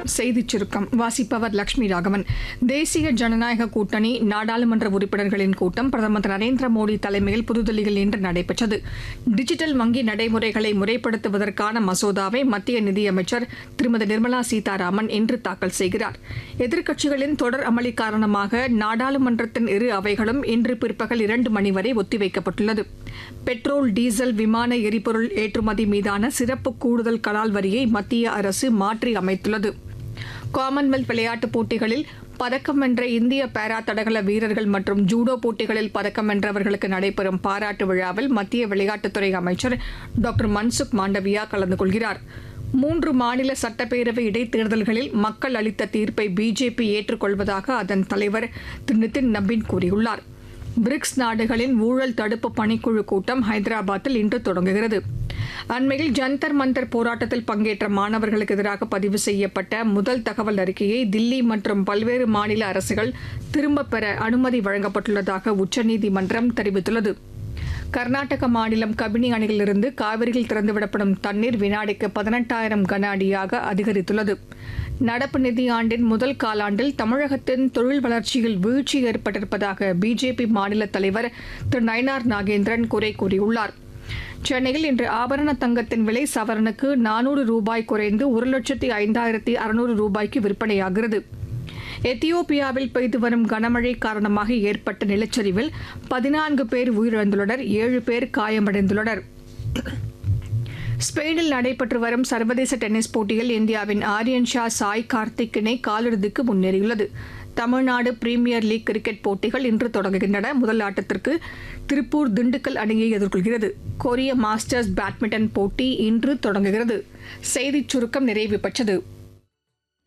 செய்திச் சுருக்கம் வாசிப்பவர் லட்சுமி ராகவன். தேசிய ஜனநாயக கூட்டணி நாடாளுமன்ற உறுப்பினர்களின் கூட்டம் பிரதமர் திரு நரேந்திர மோடி தலைமையில் புதுதில்லியில் இன்று நடைபெற்றது. டிஜிட்டல் வங்கி நடைமுறைகளை முறைப்படுத்துவதற்கான மசோதாவை மத்திய நிதியமைச்சர் திருமதி நிர்மலா சீதாராமன் இன்று தாக்கல் செய்கிறார். எதிர்க்கட்சிகளின் தொடர் அமளி காரணமாக நாடாளுமன்றத்தின் இரு அவைகளும் இன்று பிற்பகல் 2 மணி வரை ஒத்திவைக்கப்பட்டுள்ளது. பெட்ரோல், டீசல், விமான எரிபொருள் ஏற்றுமதி மீதான சிறப்பு கூடுதல் கலால் வரியை மத்திய அரசு மாற்றி அமைத்துள்ளது. காமன்வெல்த் விளையாட்டுப் போட்டிகளில் பதக்கம் வென்ற இந்திய பாரா தடகள வீரர்கள் மற்றும் ஜூடோ போட்டிகளில் பதக்கம் வென்றவர்களுக்கு நடைபெறும் பாராட்டு விழாவில் மத்திய விளையாட்டுத்துறை அமைச்சர் டாக்டர் மன்சுக் மாண்டவியா கலந்து கொள்கிறார். 3 மாநில சட்டப்பேரவை இடைத்தேர்தல்களில் மக்கள் அளித்த தீர்ப்பை பிஜேபி ஏற்றுக்கொள்வதாக அதன் தலைவர் திரு நிதின் நபீன் கூறியுள்ளார். பிரிக்ஸ் நாடுகளின் ஊழல் தடுப்பு பணிக்குழு கூட்டம் ஹைதராபாத்தில் இன்று தொடங்குகிறது. அண்மையில் ஜந்தர் மந்தர் போராட்டத்தில் பங்கேற்ற மாணவர்களுக்கு எதிராக பதிவு செய்யப்பட்ட முதல் தகவல் அறிக்கையை தில்லி மற்றும் பல்வேறு மாநில அரசுகள் திரும்பப் பெற அனுமதி வழங்கப்பட்டுள்ளதாக உச்சநீதிமன்றம் தெரிவித்துள்ளது. கர்நாடக மாநிலம் கபினி அணையிலிருந்து காவிரியில் திறந்துவிடப்படும் தண்ணீர் வினாடிக்கு 18,000 கன அடியாக அதிகரித்துள்ளது. நடப்பு நிதியாண்டின் முதல் காலாண்டில் தமிழகத்தின் தொழில் வளர்ச்சியில் வீழ்ச்சி ஏற்பட்டிருப்பதாக பிஜேபி மாநில தலைவர் திரு நயினார் நாகேந்திரன் குறை கூறியுள்ளார். சென்னையில் இன்று ஆபரண தங்கத்தின் விலை சவரனுக்கு 400 ரூபாய் குறைந்து 1,05,600 ரூபாய்க்கு விற்பனையாகிறது. எத்தியோப்பியாவில் பெய்து வரும் கனமழை காரணமாக ஏற்பட்ட நிலச்சரிவில் 14 பேர் உயிரிழந்துள்ளனர், 7 பேர் காயமடைந்துள்ளனர். ஸ்பெயினில் நடைபெற்று வரும் சர்வதேச டென்னிஸ் போட்டியில் இந்தியாவின் ஆரியன் ஷா சாய் கார்த்திக் இணை காலிறுதிக்கு முன்னேறியுள்ளது. தமிழ்நாடு பிரீமியர் லீக் கிரிக்கெட் போட்டிகள் இன்று தொடங்குகின்றன. முதல் ஆட்டத்திற்கு திருப்பூர் திண்டுக்கல் அணியை எதிர்கொள்கிறது. கொரிய மாஸ்டர்ஸ் பேட்மிண்டன் போட்டி இன்று தொடங்குகிறது. செய்திச் சுருக்கம் நிறைவு பெற்றது.